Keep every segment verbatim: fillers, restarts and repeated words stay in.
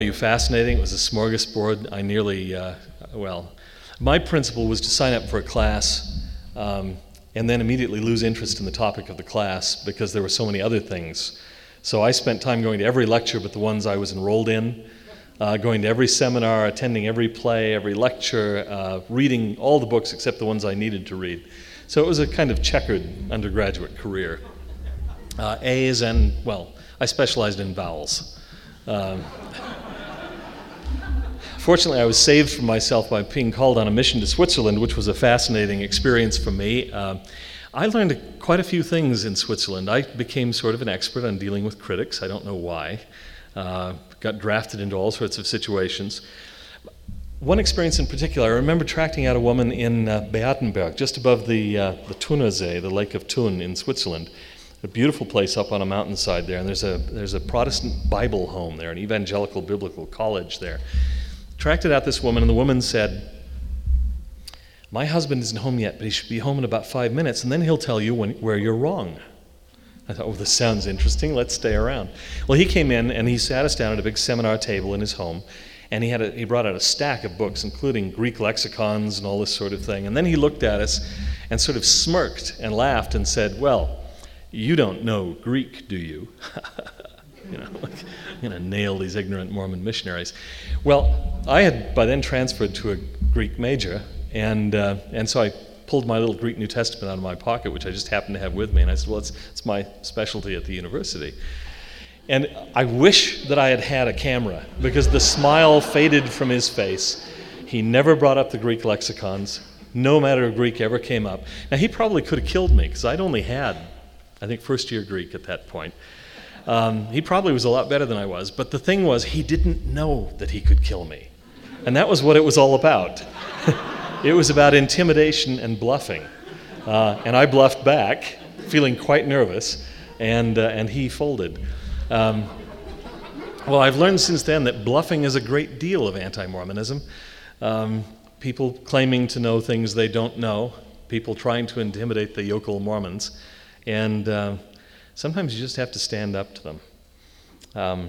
You fascinating. It was a smorgasbord. I nearly, uh, well, my principle was to sign up for a class um, and then immediately lose interest in the topic of the class because there were so many other things. So I spent time going to every lecture but the ones I was enrolled in, uh, going to every seminar, attending every play, every lecture, uh, reading all the books except the ones I needed to read. So it was a kind of checkered undergraduate career. Uh, A's and, well, I specialized in vowels. Um, Fortunately, I was saved from myself by being called on a mission to Switzerland, which was a fascinating experience for me. Uh, I learned quite a few things in Switzerland. I became sort of an expert on dealing with critics. I don't know why. Uh, got drafted into all sorts of situations. One experience in particular, I remember tracking out a woman in uh, Beatenberg, just above the, uh, the Thunersee, the Lake of Thun in Switzerland. A beautiful place up on a mountainside there, and there's a, there's a Protestant Bible home there, an evangelical biblical college there. Tracked out this woman, and the woman said, "My husband isn't home yet, but he should be home in about five minutes, and then he'll tell you when, where you're wrong." I thought, oh, this sounds interesting. Let's stay around. Well, he came in, and he sat us down at a big seminar table in his home, and he had a, he brought out a stack of books, including Greek lexicons and all this sort of thing. And then he looked at us and sort of smirked and laughed and said, "Well, you don't know Greek, do you?" You know, like, I'm going to nail these ignorant Mormon missionaries. Well, I had by then transferred to a Greek major, and uh, and so I pulled my little Greek New Testament out of my pocket, which I just happened to have with me, and I said, well, it's, it's my specialty at the university. And I wish that I had had a camera, because the smile faded from his face. He never brought up the Greek lexicons. No matter if Greek ever came up. Now, he probably could have killed me, because I'd only had, I think, first-year Greek at that point. Um, he probably was a lot better than I was, but the thing was, he didn't know that he could kill me. And that was what it was all about. It was about intimidation and bluffing. Uh, and I bluffed back, feeling quite nervous, and, uh, and he folded. Um, well, I've learned since then that bluffing is a great deal of anti-Mormonism. Um, people claiming to know things they don't know, people trying to intimidate the yokel Mormons, and uh, sometimes you just have to stand up to them. Um,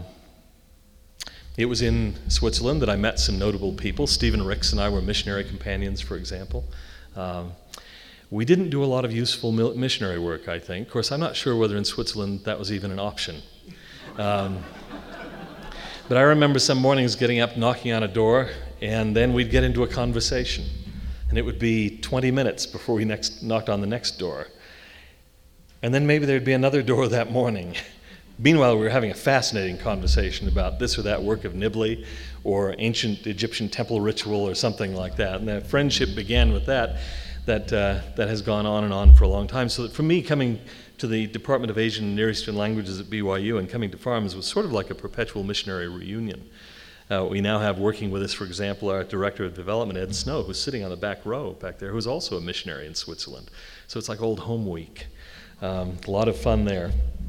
it was in Switzerland that I met some notable people. Stephen Ricks and I were missionary companions, for example. Um, we didn't do a lot of useful missionary work, I think. Of course, I'm not sure whether in Switzerland that was even an option. Um, but I remember some mornings getting up, knocking on a door, and then we'd get into a conversation. And it would be twenty minutes before we next knocked on the next door. And then maybe there'd be another door that morning. Meanwhile, we were having a fascinating conversation about this or that work of Nibley or ancient Egyptian temple ritual or something like that. And the friendship began with that, that, uh, that has gone on and on for a long time. So that for me, coming to the Department of Asian and Near Eastern Languages at B Y U and coming to Farms was sort of like a perpetual missionary reunion. Uh, we now have working with us, for example, our Director of Development, Ed Snow, who's sitting on the back row back there, who's also a missionary in Switzerland. So it's like old home week. Um, a lot of fun there.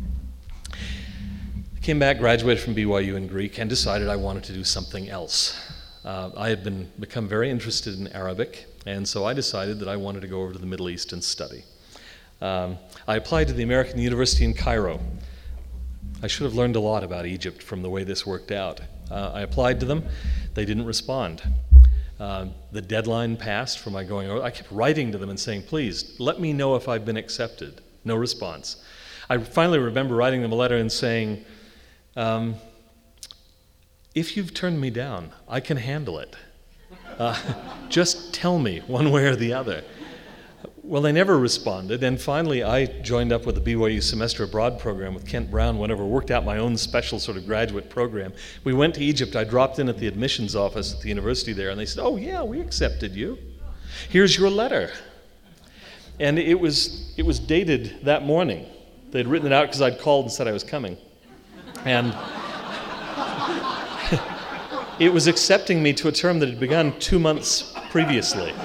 I came back, graduated from B Y U in Greek, and decided I wanted to do something else. Uh, I had been become very interested in Arabic, and so I decided that I wanted to go over to the Middle East and study. Um, I applied to the American University in Cairo. I should have learned a lot about Egypt from the way this worked out. Uh, I applied to them. They didn't respond. Uh, the deadline passed for my going over. I kept writing to them and saying, please, let me know if I've been accepted. No response. I finally remember writing them a letter and saying, um, if you've turned me down, I can handle it. Uh, just tell me one way or the other. Well, they never responded, and finally I joined up with the B Y U Semester Abroad program with Kent Brown whenever I worked out my own special sort of graduate program. We went to Egypt. I dropped in at the admissions office at the university there, and they said, oh yeah, we accepted you. Here's your letter. And it was it was dated that morning. They'd written it out because I'd called and said I was coming. And it was accepting me to a term that had begun two months previously.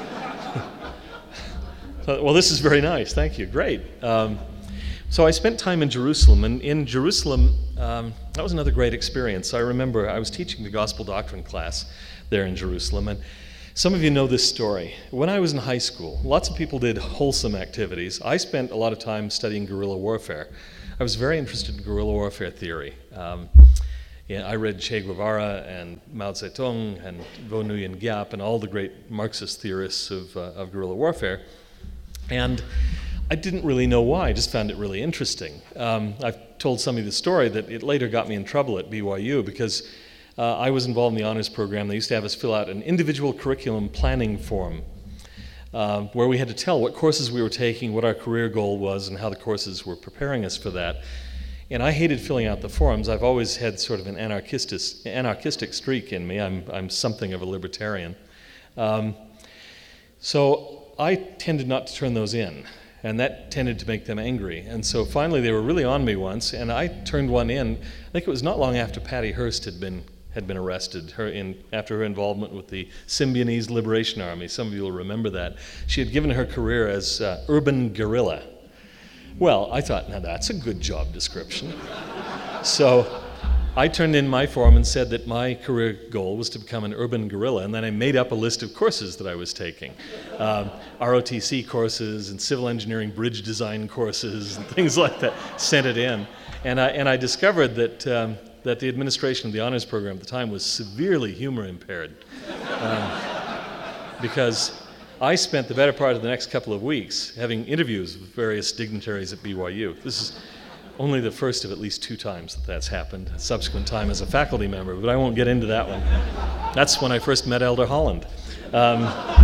So, well, this is very nice. Thank you. Great. Um, so I spent time in Jerusalem. And in Jerusalem, um, that was another great experience. I remember I was teaching the gospel doctrine class there in Jerusalem. And some of you know this story. When I was in high school, lots of people did wholesome activities. I spent a lot of time studying guerrilla warfare. I was very interested in guerrilla warfare theory. Um, Yeah, I read Che Guevara and Mao Zedong and Vo Nguyen Giap and all the great Marxist theorists of, uh, of guerrilla warfare. And I didn't really know why, I just found it really interesting. Um, I've told somebody the story that it later got me in trouble at B Y U because uh, I was involved in the honors program. They used to have us fill out an individual curriculum planning form uh, where we had to tell what courses we were taking, what our career goal was, and how the courses were preparing us for that. And I hated filling out the forms. I've always had sort of an anarchistic, anarchistic streak in me. I'm, I'm something of a libertarian. Um, so I tended not to turn those in, and that tended to make them angry. And so finally they were really on me once, and I turned one in. I think it was not long after Patty Hearst had been had been arrested, her in, after her involvement with the Symbionese Liberation Army. Some of you will remember that. She had given her career as uh, urban guerrilla. Well, I thought, now that's a good job description. So I turned in my form and said that my career goal was to become an urban guerrilla, and then I made up a list of courses that I was taking. Um, R O T C courses and civil engineering bridge design courses and things like that, sent it in. And I, and I discovered that, um, that the administration of the honors program at the time was severely humor impaired. Um, because I spent the better part of the next couple of weeks having interviews with various dignitaries at B Y U. This is only the first of at least two times that that's happened, a subsequent time as a faculty member, but I won't get into that one. That's when I first met Elder Holland. Um,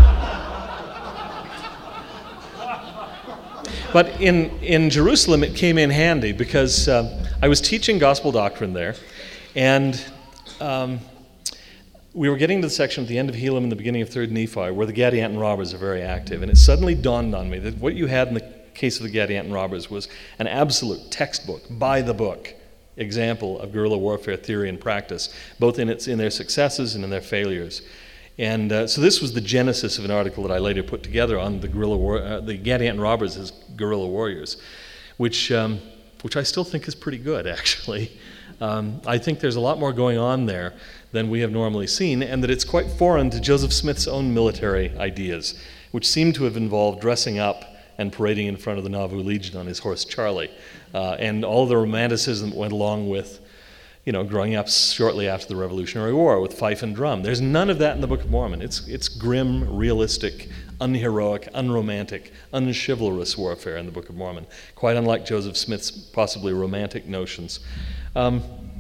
but in, in Jerusalem, it came in handy because um, I was teaching gospel doctrine there, and um, we were getting to the section at the end of Helaman and the beginning of Third Nephi where the Gadianton robbers are very active, and it suddenly dawned on me that what you had in the case of the Gadianton robbers was an absolute textbook, by the book example of guerrilla warfare theory and practice, both in its in their successes and in their failures. And uh, so this was the genesis of an article that I later put together on the guerrilla war, uh, the Gadianton robbers as guerrilla warriors, which um, which I still think is pretty good, actually. Um, I think there's a lot more going on there than we have normally seen, and that it's quite foreign to Joseph Smith's own military ideas, which seem to have involved dressing up and parading in front of the Nauvoo Legion on his horse Charlie, uh, and all the romanticism that went along with, you know, growing up shortly after the Revolutionary War with fife and drum. There's none of that in the Book of Mormon. It's it's grim, realistic, unheroic, unromantic, unchivalrous warfare in the Book of Mormon, quite unlike Joseph Smith's possibly romantic notions. Um,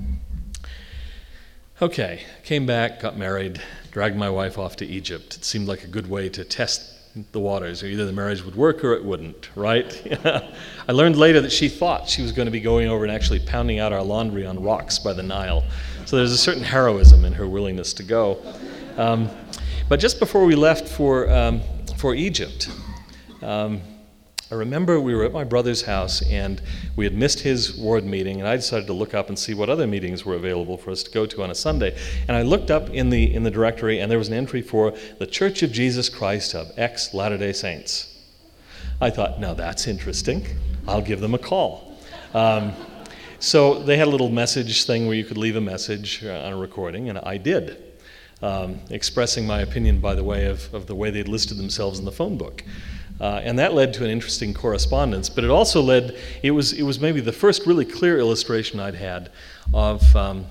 okay, came back, got married, dragged my wife off to Egypt. It seemed like a good way to test the waters. Either the marriage would work or it wouldn't, right? I learned later that she thought she was going to be going over and actually pounding out our laundry on rocks by the Nile. So there's a certain heroism in her willingness to go. Um, but just before we left for, um, for Egypt, um, I remember we were at my brother's house and we had missed his ward meeting, and I decided to look up and see what other meetings were available for us to go to on a Sunday. And I looked up in the in the directory, and there was an entry for the Church of Jesus Christ of Ex Latter-day Saints. I thought, now that's interesting. I'll give them a call. Um, so they had a little message thing where you could leave a message on a recording, and I did, um, expressing my opinion, by the way, of, of the way they'd listed themselves in the phone book. Uh, and that led to an interesting correspondence, but it also led, it was it was maybe the first really clear illustration I'd had of um,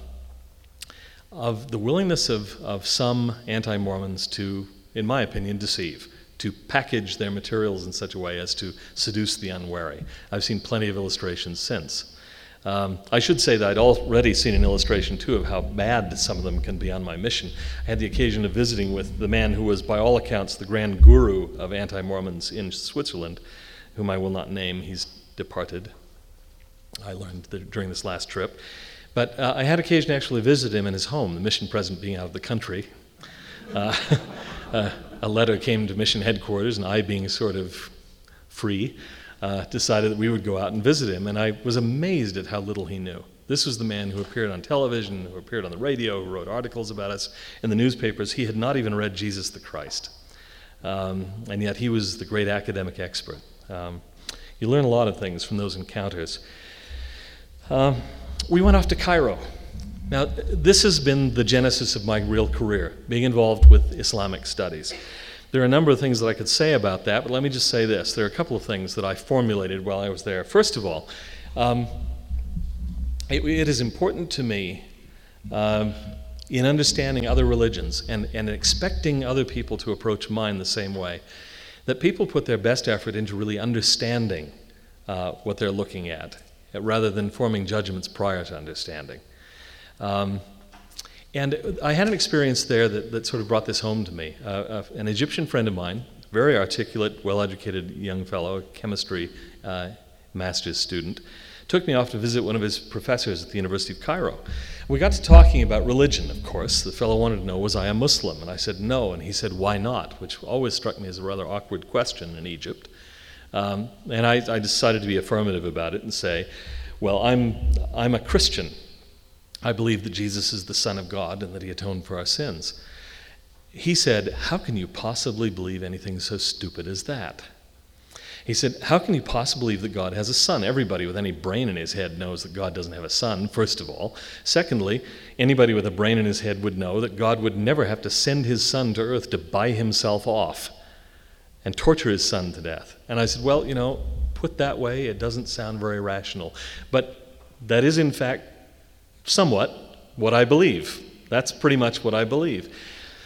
of the willingness of, of some anti-Mormons to, in my opinion, deceive, to package their materials in such a way as to seduce the unwary. I've seen plenty of illustrations since. Um, I should say that I'd already seen an illustration, too, of how bad some of them can be on my mission. I had the occasion of visiting with the man who was, by all accounts, the grand guru of anti-Mormons in Switzerland, whom I will not name. He's departed, I learned that during this last trip. But uh, I had occasion to actually visit him in his home, the mission president being out of the country. Uh, uh, a letter came to mission headquarters, and I, being sort of free, Uh, decided that we would go out and visit him, and I was amazed at how little he knew. This was the man who appeared on television, who appeared on the radio, who wrote articles about us in the newspapers. He had not even read Jesus the Christ, um, and yet he was the great academic expert. Um, you learn a lot of things from those encounters. Uh, we went off to Cairo. Now, this has been the genesis of my real career, being involved with Islamic studies. There are a number of things that I could say about that, but let me just say this. There are a couple of things that I formulated while I was there. First of all, um, it, it is important to me um, in understanding other religions and, and expecting other people to approach mine the same way, that people put their best effort into really understanding uh, what they're looking at, rather than forming judgments prior to understanding. Um, and I had an experience there that, that sort of brought this home to me. Uh, uh, an Egyptian friend of mine, very articulate, well-educated young fellow, a chemistry uh, master's student, took me off to visit one of his professors at the University of Cairo. We got to talking about religion, of course. The fellow wanted to know, was I a Muslim? And I said, no. And he said, why not? Which always struck me as a rather awkward question in Egypt. Um, and I, I decided to be affirmative about it and say, well, I'm, I'm a Christian. I believe that Jesus is the Son of God and that he atoned for our sins. He said, how can you possibly believe anything so stupid as that? He said, how can you possibly believe that God has a son? Everybody with any brain in his head knows that God doesn't have a son, first of all. Secondly, anybody with a brain in his head would know that God would never have to send his son to earth to buy himself off and torture his son to death. And I said, well, you know, put that way, it doesn't sound very rational. But that is, in fact, somewhat what I believe. That's pretty much what I believe.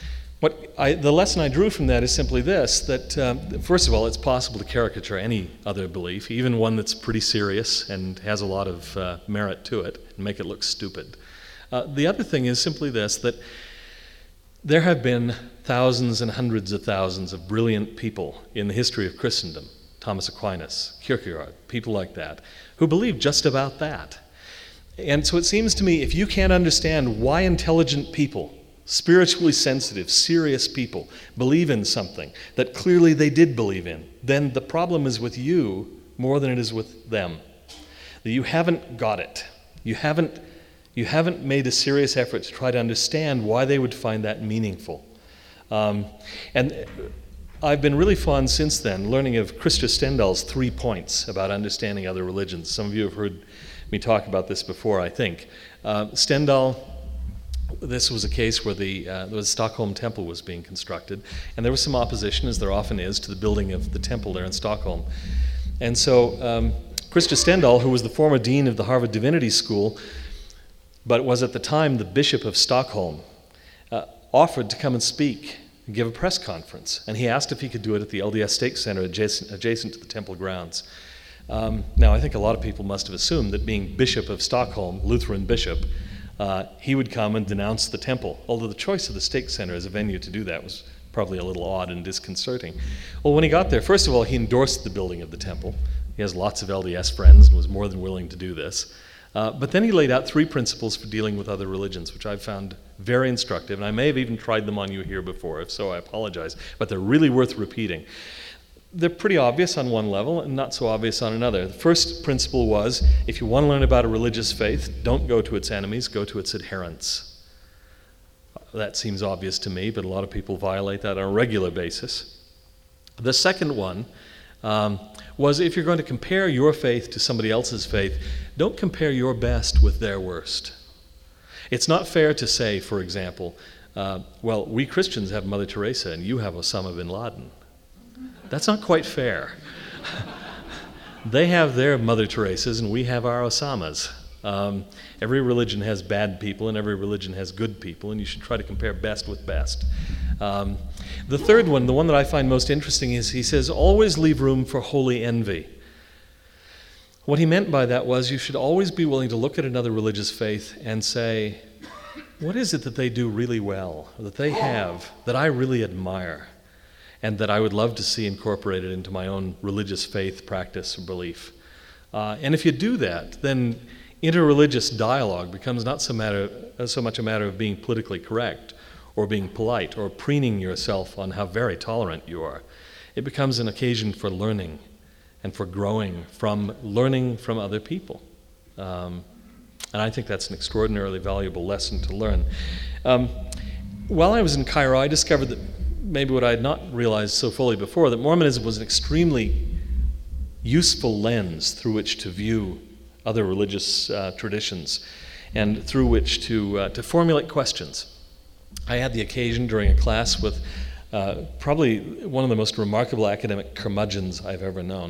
What I, the lesson I drew from that is simply this, that um, first of all, it's possible to caricature any other belief, even one that's pretty serious and has a lot of uh, merit to it, and make it look stupid. Uh, the other thing is simply this, that there have been thousands and hundreds of thousands of brilliant people in the history of Christendom, Thomas Aquinas, Kierkegaard, people like that, who believe just about that. And so it seems to me, if you can't understand why intelligent people, spiritually sensitive, serious people believe in something that clearly they did believe in, then the problem is with you more than it is with them. That you haven't got it. You haven't, you haven't made a serious effort to try to understand why they would find that meaningful. Um, and I've been really fond since then learning of Christa Stendhal's three points about understanding other religions. Some of you have heard me talk about this before, I think. Uh, Stendhal, this was a case where the, uh, the Stockholm Temple was being constructed, and there was some opposition, as there often is, to the building of the temple there in Stockholm. And so um, Christa Stendhal, who was the former dean of the Harvard Divinity School, but was at the time the Bishop of Stockholm, uh, offered to come and speak and give a press conference. And he asked if he could do it at the L D S Stake Center adjacent, adjacent to the temple grounds. Um, now, I think a lot of people must have assumed that being Bishop of Stockholm, Lutheran bishop, Uh, he would come and denounce the temple, although the choice of the Stake Center as a venue to do that was probably a little odd and disconcerting. Well, when he got there, first of all, he endorsed the building of the temple. He has lots of L D S friends and was more than willing to do this. Uh, but then he laid out three principles for dealing with other religions, which I've found very instructive, and I may have even tried them on you here before. If so, I apologize, but they're really worth repeating. They're pretty obvious on one level and not so obvious on another. The first principle was, if you want to learn about a religious faith, don't go to its enemies, go to its adherents. That seems obvious to me, but a lot of people violate that on a regular basis. The second one um, was, if you're going to compare your faith to somebody else's faith, don't compare your best with their worst. It's not fair to say, for example, uh, well, we Christians have Mother Teresa and you have Osama bin Laden. That's not quite fair. They have their Mother Teresas and we have our Osamas. Um, every religion has bad people and every religion has good people, and you should try to compare best with best. Um, the third one, the one that I find most interesting, is he says, always leave room for holy envy. What he meant by that was you should always be willing to look at another religious faith and say, what is it that they do really well, that they have, that I really admire, and that I would love to see incorporated into my own religious faith, practice, or belief. Uh, and if you do that, then interreligious dialogue becomes not so, matter, so much a matter of being politically correct or being polite or preening yourself on how very tolerant you are. It becomes an occasion for learning and for growing from learning from other people. Um, and I think that's an extraordinarily valuable lesson to learn. Um, while I was in Cairo, I discovered that maybe what I had not realized so fully before, that Mormonism was an extremely useful lens through which to view other religious uh, traditions and through which to uh, to formulate questions. I had the occasion during a class with uh, probably one of the most remarkable academic curmudgeons I've ever known,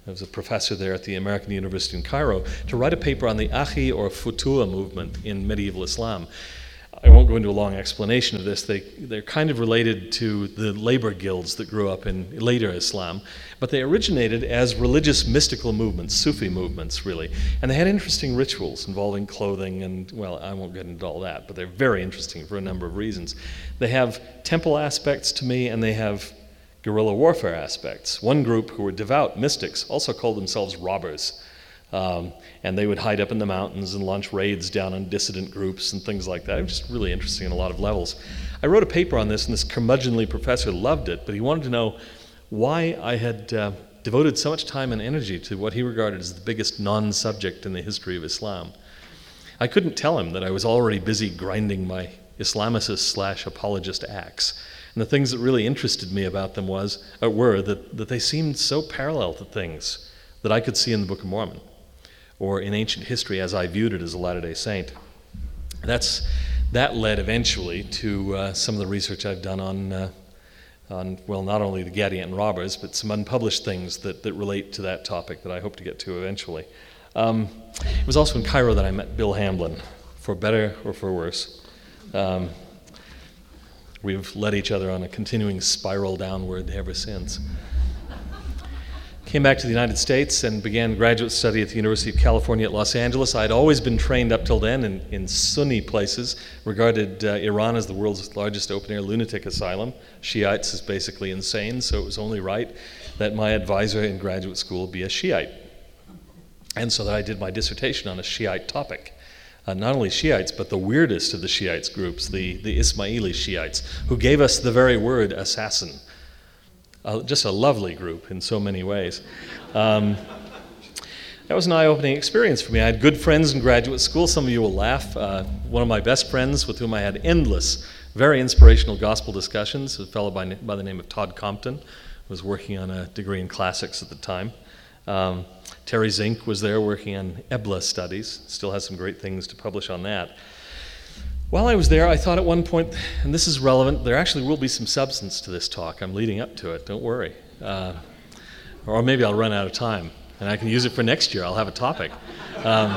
I was a professor there at the American University in Cairo, to write a paper on the Akhi or Futuha movement in medieval Islam. I won't go into a long explanation of this. They, they're kind of related to the labor guilds that grew up in later Islam, but they originated as religious mystical movements, Sufi movements, really. And they had interesting rituals involving clothing and, well, I won't get into all that, but they're very interesting for a number of reasons. They have temple aspects to me, and they have guerrilla warfare aspects. One group, who were devout mystics, also called themselves robbers. Um, and they would hide up in the mountains and launch raids down on dissident groups and things like that. It was just really interesting on a lot of levels. I wrote a paper on this, and this curmudgeonly professor loved it, but he wanted to know why I had uh, devoted so much time and energy to what he regarded as the biggest non-subject in the history of Islam. I couldn't tell him that I was already busy grinding my Islamicist slash apologist axe. And the things that really interested me about them was, uh, were that, that they seemed so parallel to things that I could see in the Book of Mormon, or in ancient history as I viewed it as a Latter-day Saint. That's, that led eventually to uh, some of the research I've done on, uh, on, well, not only the Gadianton robbers, but some unpublished things that, that relate to that topic that I hope to get to eventually. Um, it was also in Cairo that I met Bill Hamblin, for better or for worse. Um, we've led each other on a continuing spiral downward ever since. Came back to the United States and began graduate study at the University of California at Los Angeles. I'd always been trained up till then in, in Sunni places, regarded uh, Iran as the world's largest open-air lunatic asylum. Shiites is basically insane, so it was only right that my advisor in graduate school be a Shiite. And so that I did my dissertation on a Shiite topic. Uh, not only Shiites, but the weirdest of the Shiites groups, the, the Ismaili Shiites, who gave us the very word assassin. Uh, just a lovely group in so many ways. Um, that was an eye-opening experience for me. I had good friends in graduate school. Some of you will laugh. Uh, one of my best friends, with whom I had endless, very inspirational gospel discussions, a fellow by, by the name of Todd Compton, who was working on a degree in classics at the time. Um, Terry Zink was there working on Ebla studies, still has some great things to publish on that. While I was there, I thought at one point, and this is relevant, there actually will be some substance to this talk. I'm leading up to it, don't worry. Uh, or maybe I'll run out of time, and I can use it for next year. I'll have a topic. Um,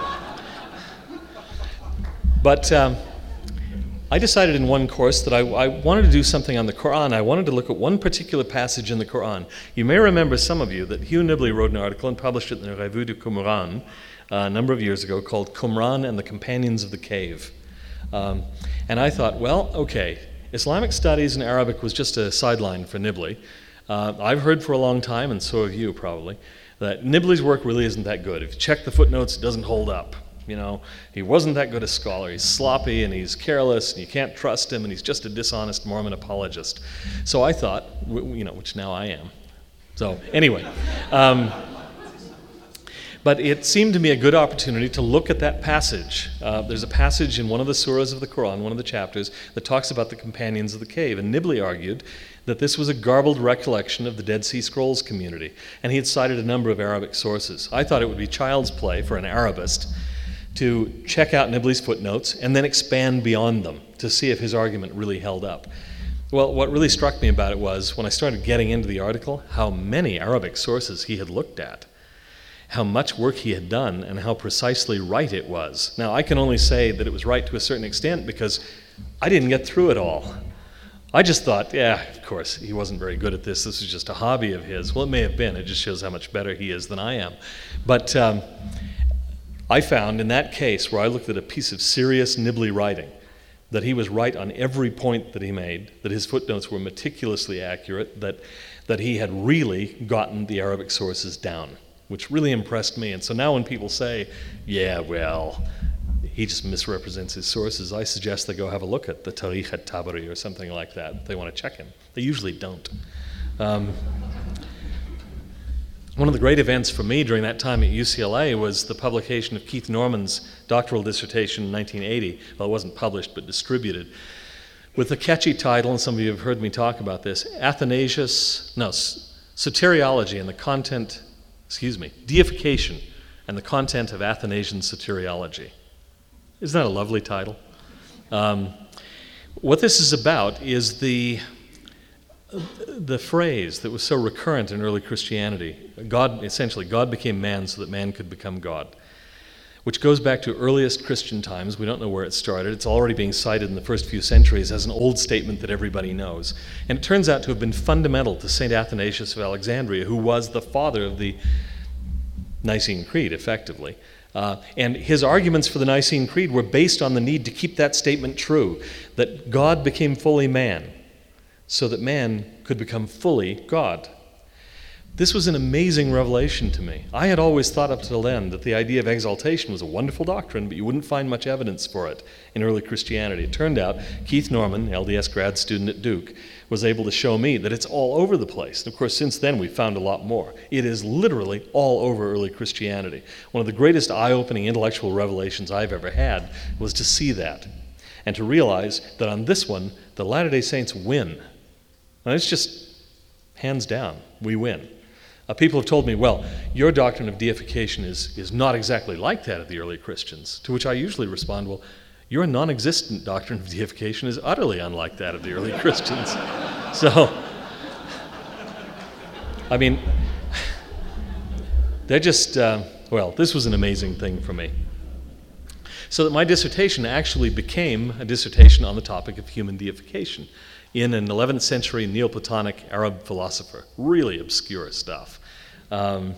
but um, I decided in one course that I, I wanted to do something on the Quran. I wanted to look at one particular passage in the Quran. You may remember, some of you, that Hugh Nibley wrote an article and published it in the Revue du Qumran uh, a number of years ago called Qumran and the Companions of the Cave. Um, and I thought, well, okay, Islamic studies in Arabic was just a sideline for Nibley. Uh, I've heard for a long time, and so have you probably, that Nibley's work really isn't that good. If you check the footnotes, it doesn't hold up. You know, he wasn't that good a scholar. He's sloppy and he's careless and you can't trust him and he's just a dishonest Mormon apologist. So I thought, you know, which now I am. So anyway. Um, But it seemed to me a good opportunity to look at that passage. Uh, there's a passage in one of the surahs of the Quran, one of the chapters, that talks about the companions of the cave. And Nibley argued that this was a garbled recollection of the Dead Sea Scrolls community. And he had cited a number of Arabic sources. I thought it would be child's play for an Arabist to check out Nibley's footnotes and then expand beyond them to see if his argument really held up. Well, what really struck me about it was, when I started getting into the article, how many Arabic sources he had looked at, how much work he had done, and how precisely right it was. Now, I can only say that it was right to a certain extent because I didn't get through it all. I just thought, yeah, of course, he wasn't very good at this. This was just a hobby of his. Well, it may have been. It just shows how much better he is than I am. But um, I found in that case, where I looked at a piece of serious Nibley writing, that he was right on every point that he made, that his footnotes were meticulously accurate, that, that he had really gotten the Arabic sources down, which really impressed me. And so now when people say, yeah, well, he just misrepresents his sources, I suggest they go have a look at the Tarikh at-Tabari or something like that if they want to check him. They usually don't. Um, one of the great events for me during that time at U C L A was the publication of Keith Norman's doctoral dissertation in nineteen eighty. Well, it wasn't published, but distributed, with the catchy title, and some of you have heard me talk about this, Athanasius, no, Soteriology and the Content excuse me, Deification and the Content of Athanasian Soteriology. Isn't that a lovely title? Um, what this is about is the the phrase that was so recurrent in early Christianity, God, essentially, God became man so that man could become God, which goes back to earliest Christian times. We don't know where it started. It's already being cited in the first few centuries as an old statement that everybody knows. And it turns out to have been fundamental to Saint Athanasius of Alexandria, who was the father of the Nicene Creed, effectively. Uh, and his arguments for the Nicene Creed were based on the need to keep that statement true, that God became fully man, so that man could become fully God. This was an amazing revelation to me. I had always thought up till then that the idea of exaltation was a wonderful doctrine, but you wouldn't find much evidence for it in early Christianity. It turned out Keith Norman, L D S grad student at Duke, was able to show me that it's all over the place. And of course, since then, we've found a lot more. It is literally all over early Christianity. One of the greatest eye-opening intellectual revelations I've ever had was to see that and to realize that on this one, the Latter-day Saints win. And it's just hands down, we win. Uh, people have told me, well, your doctrine of deification is, is not exactly like that of the early Christians, to which I usually respond, well, your non-existent doctrine of deification is utterly unlike that of the early Christians. So, I mean, they're just, uh, well, this was an amazing thing for me. So that my dissertation actually became a dissertation on the topic of human deification in an eleventh century Neoplatonic Arab philosopher. Really obscure stuff. Um,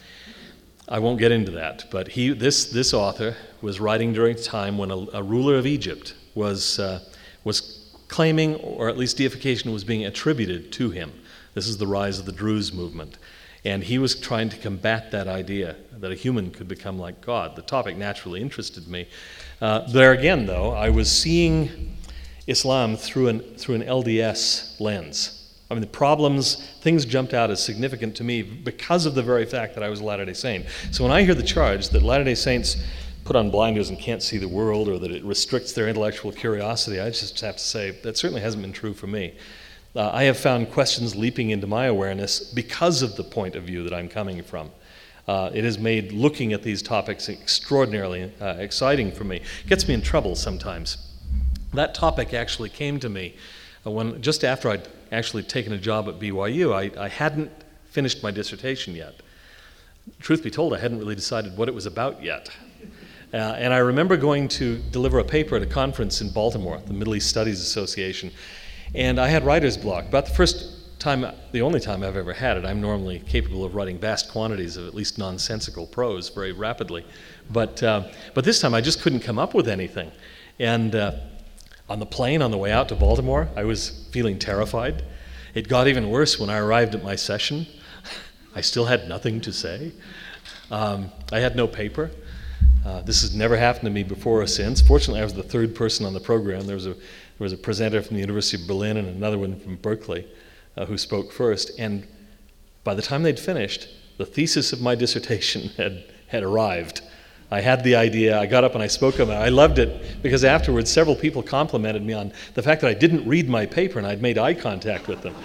I won't get into that, but he, this, this author was writing during a time when a, a ruler of Egypt was, uh, was claiming, or at least deification was being attributed to him. This is the rise of the Druze movement. And he was trying to combat that idea that a human could become like God. The topic naturally interested me. Uh, there again, though, I was seeing Islam through an, through an L D S lens. I mean, the problems, things jumped out as significant to me because of the very fact that I was a Latter-day Saint. So when I hear the charge that Latter-day Saints put on blinders and can't see the world, or that it restricts their intellectual curiosity, I just have to say that certainly hasn't been true for me. Uh, I have found questions leaping into my awareness because of the point of view that I'm coming from. Uh, it has made looking at these topics extraordinarily uh, exciting for me. It gets me in trouble sometimes. That topic actually came to me uh, when just after I'd actually taken a job at B Y U. I, I hadn't finished my dissertation yet. Truth be told, I hadn't really decided what it was about yet. Uh, and I remember going to deliver a paper at a conference in Baltimore, the Middle East Studies Association, and I had writer's block. About the first time, the only time I've ever had it. I'm normally capable of writing vast quantities of at least nonsensical prose very rapidly. But, uh, but this time I just couldn't come up with anything. And uh, on the plane on the way out to Baltimore, I was feeling terrified. It got even worse when I arrived at my session. I still had nothing to say. Um, I had no paper. Uh, this has never happened to me before or since. Fortunately, I was the third person on the program. There was a, there was a presenter from the University of Berlin and another one from Berkeley uh, who spoke first. And by the time they'd finished, the thesis of my dissertation had, had arrived. I had the idea, I got up and I spoke about it. I loved it because afterwards several people complimented me on the fact that I didn't read my paper and I'd made eye contact with them.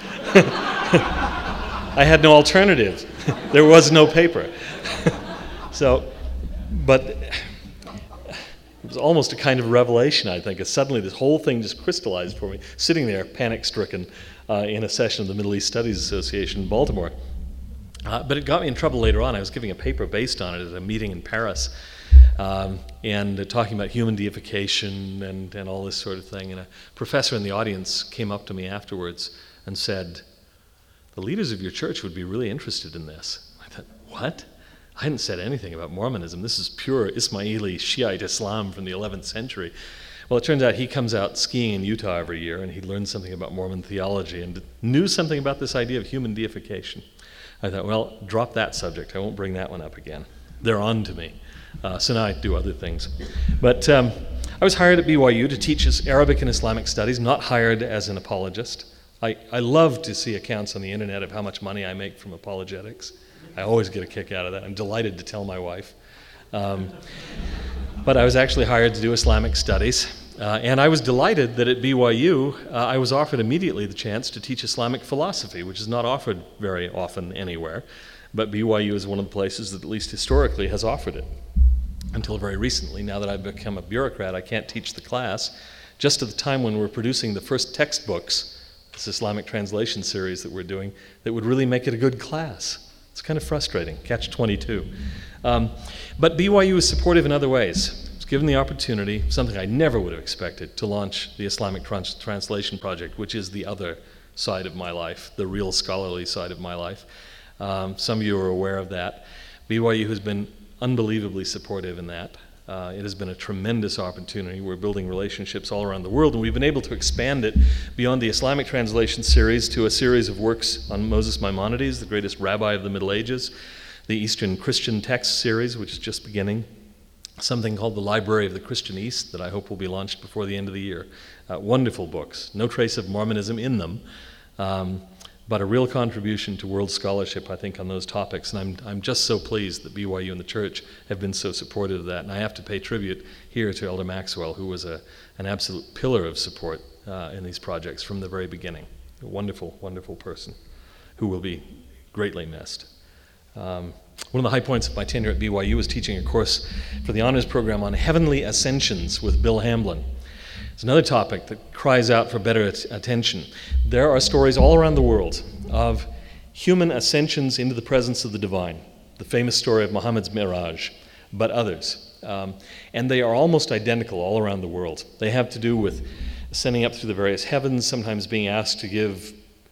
I had no alternative. There was no paper. So, but it was almost a kind of revelation, I think, as suddenly this whole thing just crystallized for me, sitting there panic-stricken uh, in a session of the Middle East Studies Association in Baltimore. Uh, but it got me in trouble later on. I was giving a paper based on it at a meeting in Paris, um, and uh, talking about human deification and, and all this sort of thing. And a professor in the audience came up to me afterwards and said, "The leaders of your church would be really interested in this." I thought, what? I hadn't said anything about Mormonism. This is pure Ismaili Shiite Islam from the eleventh century. Well, it turns out he comes out skiing in Utah every year, and he learned something about Mormon theology and knew something about this idea of human deification. I thought, well, drop that subject. I won't bring that one up again. They're on to me. Uh, so now I do other things. But um, I was hired at B Y U to teach Arabic and Islamic studies, not hired as an apologist. I, I love to see accounts on the internet of how much money I make from apologetics. I always get a kick out of that. I'm delighted to tell my wife. Um, but I was actually hired to do Islamic studies. Uh, and I was delighted that at B Y U, uh, I was offered immediately the chance to teach Islamic philosophy, which is not offered very often anywhere. But B Y U is one of the places that, at least historically, has offered it. Until very recently, now that I've become a bureaucrat, I can't teach the class. Just at the time when we're producing the first textbooks this Islamic translation series that we're doing, that would really make it a good class. It's kind of frustrating, catch twenty-two. Um, but B Y U is supportive in other ways. It's given the opportunity, something I never would have expected, to launch the Islamic Trans- Translation Project, which is the other side of my life, the real scholarly side of my life. Um, some of you are aware of that. B Y U has been unbelievably supportive in that. Uh, it has been a tremendous opportunity. We're building relationships all around the world, and we've been able to expand it beyond the Islamic translation series to a series of works on Moses Maimonides, the greatest rabbi of the Middle Ages, the Eastern Christian Text series, which is just beginning, something called the Library of the Christian East that I hope will be launched before the end of the year. Uh, wonderful books, no trace of Mormonism in them, um, but a real contribution to world scholarship, I think, on those topics. And I'm I'm just so pleased that B Y U and the church have been so supportive of that. And I have to pay tribute here to Elder Maxwell, who was a an absolute pillar of support uh, in these projects from the very beginning. A wonderful, wonderful person who will be greatly missed. Um, one of the high points of my tenure at B Y U was teaching a course for the honors program on heavenly ascensions with Bill Hamblin. It's another topic that cries out for better at- attention. There are stories all around the world of human ascensions into the presence of the divine. The famous story of Muhammad's Miraj, but others. Um, and they are almost identical all around the world. They have to do with ascending up through the various heavens, sometimes being asked to give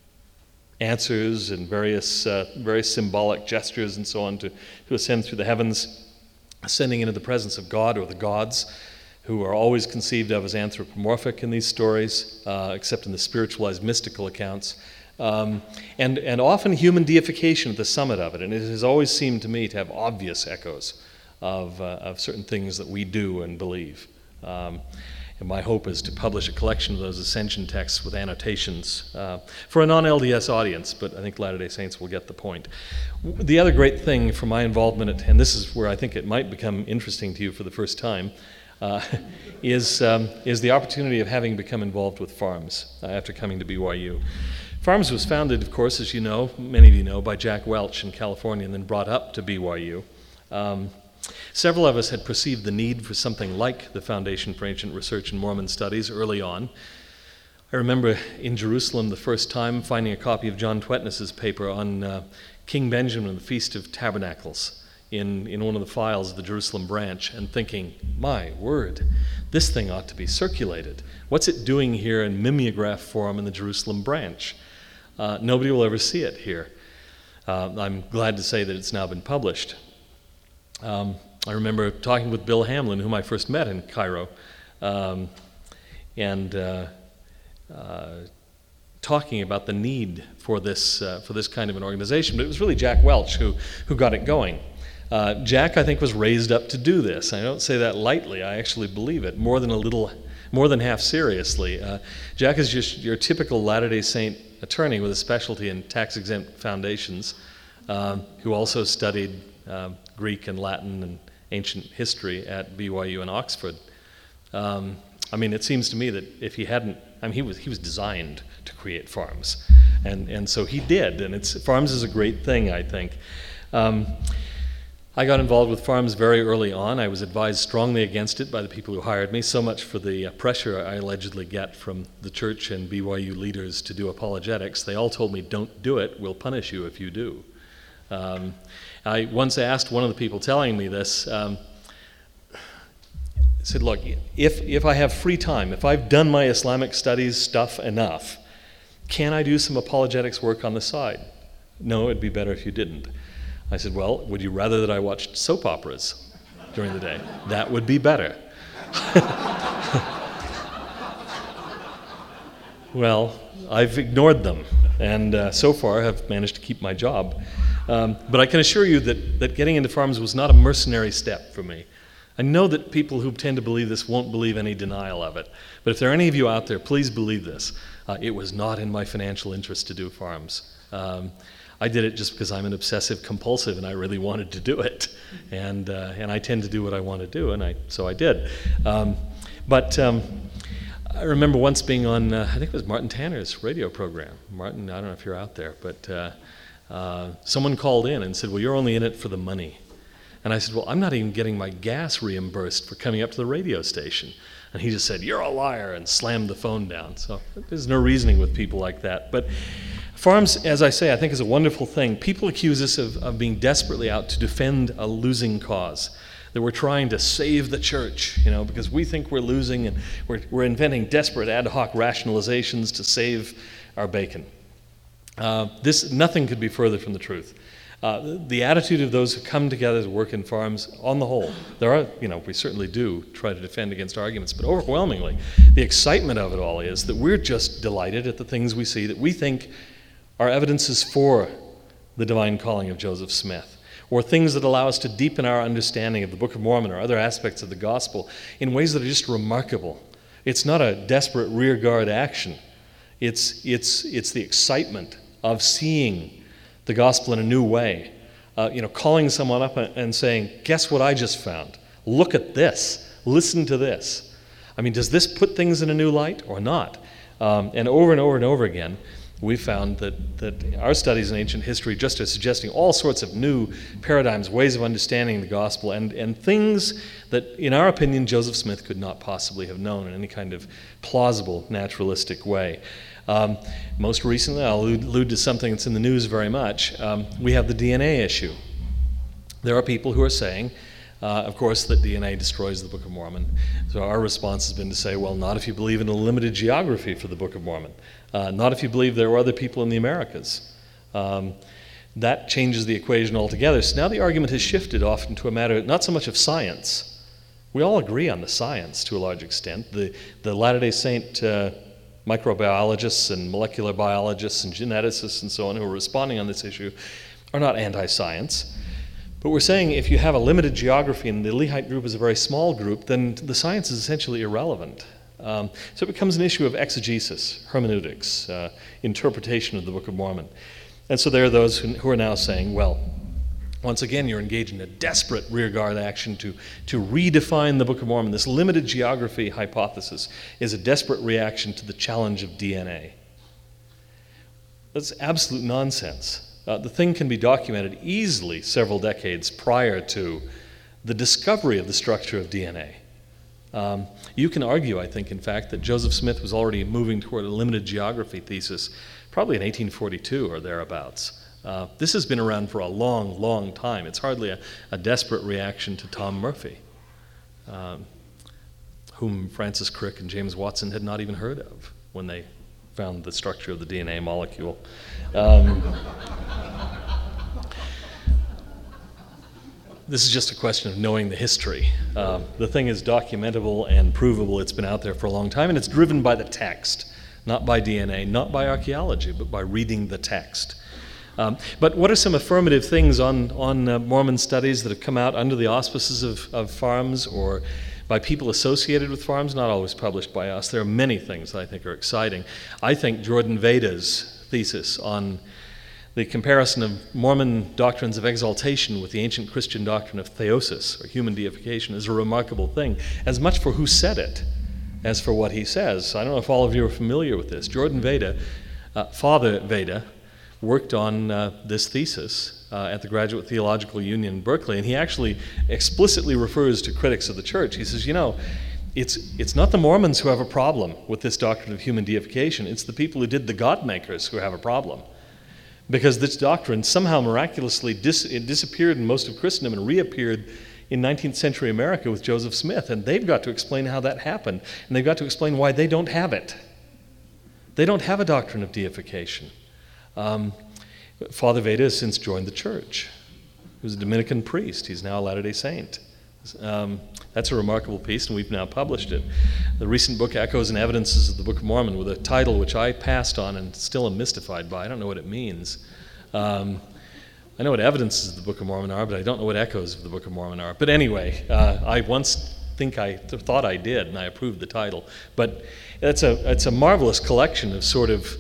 answers and various uh, very symbolic gestures and so on to, to ascend through the heavens, ascending into the presence of God or the gods, who are always conceived of as anthropomorphic in these stories, uh, except in the spiritualized mystical accounts, um, and, and often human deification at the summit of it. And it has always seemed to me to have obvious echoes of, uh, of certain things that we do and believe. Um, and my hope is to publish a collection of those ascension texts with annotations uh, for a non-L D S audience, but I think Latter-day Saints will get the point. The other great thing for my involvement, at, and this is where I think it might become interesting to you for the first time, Uh, is um, is the opportunity of having become involved with FARMS uh, after coming to B Y U. FARMS was founded, of course, as you know, many of you know, by Jack Welch in California and then brought up to B Y U. Um, several of us had perceived the need for something like the Foundation for Ancient Research in Mormon Studies early on. I remember in Jerusalem the first time finding a copy of John Twetness's paper on uh, King Benjamin and the Feast of Tabernacles in, in one of the files of the Jerusalem branch and thinking, my word, this thing ought to be circulated. What's it doing here in mimeograph form in the Jerusalem branch? Uh, nobody will ever see it here. Uh, I'm glad to say that it's now been published. Um, I remember talking with Bill Hamblin, whom I first met in Cairo, um, and uh, uh, talking about the need for this uh, for this kind of an organization. But it was really Jack Welch who who got it going. Uh, Jack, I think, was raised up to do this. I don't say that lightly. I actually believe it more than a little, more than half seriously. Uh, Jack is just your typical Latter-day Saint attorney with a specialty in tax-exempt foundations, um, who also studied uh, Greek and Latin and ancient history at B Y U and Oxford. Um, I mean, it seems to me that if he hadn't, I mean, he was he was designed to create FARMS, and and so he did. And it's FARMS is a great thing, I think. Um, I got involved with FARMS very early on. I was advised strongly against it by the people who hired me, so much for the uh, pressure I allegedly get from the church and B Y U leaders to do apologetics. They all told me, don't do it, we'll punish you if you do. Um, I once asked one of the people telling me this, um, I said, look, if, if I have free time, if I've done my Islamic studies stuff enough, can I do some apologetics work on the side? No, it'd be better if you didn't. I said, well, would you rather that I watched soap operas during the day? That would be better. Well, I've ignored them, and uh, so far have managed to keep my job. Um, but I can assure you that, that getting into FARMS was not a mercenary step for me. I know that people who tend to believe this won't believe any denial of it. But if there are any of you out there, please believe this. Uh, it was not in my financial interest to do FARMS. Um, I did it just because I'm an obsessive compulsive and I really wanted to do it. And uh, and I tend to do what I want to do, and I so I did. Um, but um, I remember once being on, uh, I think it was Martin Tanner's radio program. Martin, I don't know if you're out there, but uh, uh, someone called in and said, well, you're only in it for the money. And I said, well, I'm not even getting my gas reimbursed for coming up to the radio station. And he just said, "You're a liar," and slammed the phone down. So there's no reasoning with people like that. But farms, as I say, I think is a wonderful thing. People accuse us of, of being desperately out to defend a losing cause, that we're trying to save the church, you know, because we think we're losing, and we're, we're inventing desperate ad hoc rationalizations to save our bacon. Uh, this, nothing could be further from the truth. Uh, the attitude of those who come together to work in farms, on the whole, there are, you know, we certainly do try to defend against arguments, but overwhelmingly, the excitement of it all is that we're just delighted at the things we see that we think are evidences for the divine calling of Joseph Smith, or things that allow us to deepen our understanding of the Book of Mormon or other aspects of the gospel in ways that are just remarkable. It's not a desperate rearguard action. It's, it's, it's the excitement of seeing the gospel in a new way. Uh, you know, calling someone up and saying, "Guess what I just found? Look at this. Listen to this." I mean, does this put things in a new light or not? Um, and over and over and over again, we found that, that our studies in ancient history just are suggesting all sorts of new paradigms, ways of understanding the gospel, and, and things that, in our opinion, Joseph Smith could not possibly have known in any kind of plausible, naturalistic way. Um, most recently, I'll allude, allude to something that's in the news very much. Um, we have the D N A issue. There are people who are saying, uh, of course, that D N A destroys the Book of Mormon. So our response has been to say, well, not if you believe in a limited geography for the Book of Mormon. Uh, not if you believe there were other people in the Americas. Um, that changes the equation altogether. So now the argument has shifted often to a matter not so much of science. We all agree on the science to a large extent. The, the Latter-day Saint uh, microbiologists and molecular biologists and geneticists and so on who are responding on this issue are not anti-science. But we're saying if you have a limited geography and the Lehite group is a very small group, then the science is essentially irrelevant. Um, so it becomes an issue of exegesis, hermeneutics, uh, interpretation of the Book of Mormon. And so there are those who, who are now saying, well, once again, you're engaged in a desperate rearguard action to, to redefine the Book of Mormon. This limited geography hypothesis is a desperate reaction to the challenge of D N A. That's absolute nonsense. Uh, the thing can be documented easily several decades prior to the discovery of the structure of D N A. Um, you can argue, I think, in fact, that Joseph Smith was already moving toward a limited geography thesis probably in eighteen forty-two or thereabouts. Uh, this has been around for a long, long time. It's hardly a, a desperate reaction to Tom Murphy, um, whom Francis Crick and James Watson had not even heard of when they found the structure of the D N A molecule. Um, this is just a question of knowing the history. Uh, the thing is documentable and provable. It's been out there for a long time, and it's driven by the text, not by D N A, not by archaeology, but by reading the text. Um, but what are some affirmative things on, on uh, Mormon studies that have come out under the auspices of, of farms or by people associated with farms, not always published by us? There are many things that I think are exciting. I think Jordan Veda's thesis on the comparison of Mormon doctrines of exaltation with the ancient Christian doctrine of theosis, or human deification, is a remarkable thing, as much for who said it as for what he says. I don't know if all of you are familiar with this. Jordan Veda, uh, Father Veda, worked on uh, this thesis uh, at the Graduate Theological Union in Berkeley, and he actually explicitly refers to critics of the church. He says, you know, it's it's not the Mormons who have a problem with this doctrine of human deification, it's the people who did the God makers who have a problem. Because this doctrine somehow miraculously dis- it disappeared in most of Christendom and reappeared in nineteenth century America with Joseph Smith, and they've got to explain how that happened, and they've got to explain why they don't have it. They don't have a doctrine of deification. Um, Father Veda has since joined the church. He was a Dominican priest. He's now a Latter-day Saint. Um, that's a remarkable piece, and we've now published it. The recent book, Echoes and Evidences of the Book of Mormon, with a title which I passed on and still am mystified by. I don't know what it means. Um, I know what evidences of the Book of Mormon are, but I don't know what echoes of the Book of Mormon are. But anyway, uh, I once think I th- thought I did, and I approved the title. But it's a it's a marvelous collection of sort of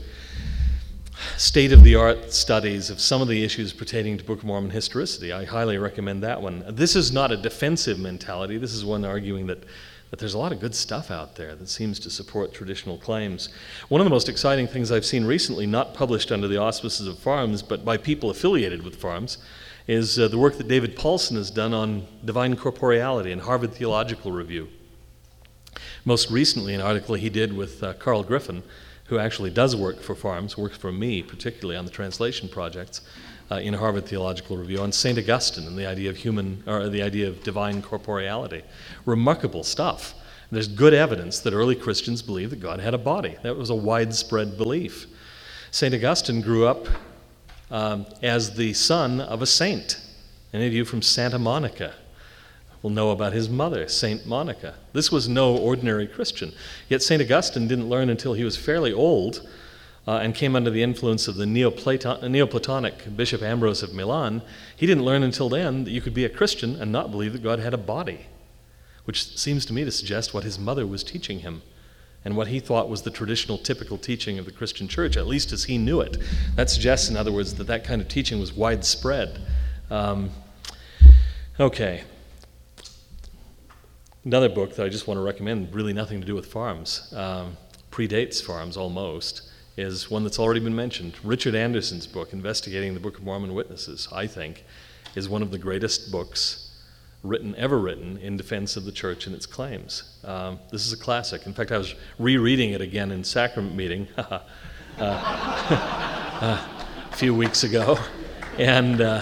state-of-the-art studies of some of the issues pertaining to Book of Mormon historicity. I highly recommend that one. This is not a defensive mentality. This is one arguing that, that there's a lot of good stuff out there that seems to support traditional claims. One of the most exciting things I've seen recently, not published under the auspices of farms, but by people affiliated with farms, is uh, the work that David Paulson has done on divine corporeality in Harvard Theological Review. Most recently, an article he did with uh, Carl Griffin, who actually does work for Farms, works for me particularly on the translation projects uh, in Harvard Theological Review, on Saint Augustine and the idea of human, or the idea of divine corporeality. Remarkable stuff. There's good evidence that early Christians believed that God had a body. That was a widespread belief. Saint Augustine grew up um, as the son of a saint. Any of you from Santa Monica will know about his mother, Saint Monica. This was no ordinary Christian. Yet Saint Augustine didn't learn until he was fairly old uh, and came under the influence of the Neoplaton- Neoplatonic Bishop Ambrose of Milan. He didn't learn until then that you could be a Christian and not believe that God had a body, which seems to me to suggest what his mother was teaching him and what he thought was the traditional, typical teaching of the Christian church, at least as he knew it. That suggests, in other words, that that kind of teaching was widespread. Um, okay. Another book that I just want to recommend, really nothing to do with farms, um, predates farms almost, is one that's already been mentioned. Richard Anderson's book, Investigating the Book of Mormon Witnesses, I think, is one of the greatest books written, ever written, in defense of the church and its claims. Um, this is a classic. In fact, I was rereading it again in sacrament meeting uh, uh, a few weeks ago, and uh,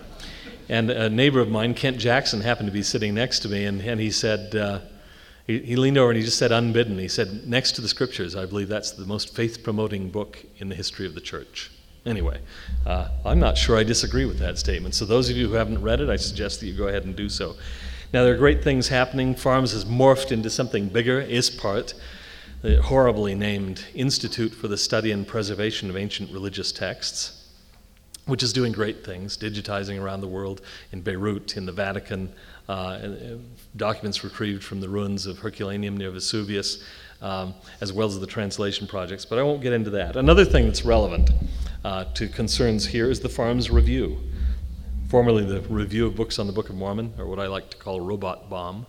and a neighbor of mine, Kent Jackson, happened to be sitting next to me, and, and he said, uh, he, he leaned over and he just said, unbidden, he said, next to the Scriptures, I believe that's the most faith-promoting book in the history of the church. Anyway, uh, I'm not sure I disagree with that statement. So those of you who haven't read it, I suggest that you go ahead and do so. Now, there are great things happening. Farms has morphed into something bigger, ISPART, the horribly named Institute for the Study and Preservation of Ancient Religious Texts, which is doing great things, digitizing around the world, in Beirut, in the Vatican, uh, documents retrieved from the ruins of Herculaneum near Vesuvius, um, as well as the translation projects. But I won't get into that. Another thing that's relevant uh, to concerns here is the Farms Review, formerly the Review of Books on the Book of Mormon, or what I like to call Robot Bomb,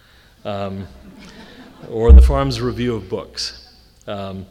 um, or the Farms Review of Books. Um,